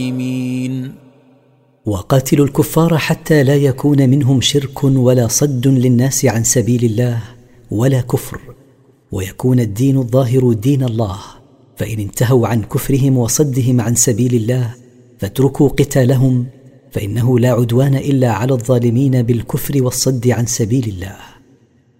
وقاتلوا الكفار حتى لا يكون منهم شرك ولا صد للناس عن سبيل الله ولا كفر، ويكون الدين الظاهر دين الله. فإن انتهوا عن كفرهم وصدهم عن سبيل الله فاتركوا قتالهم، فإنه لا عدوان إلا على الظالمين بالكفر والصد عن سبيل الله.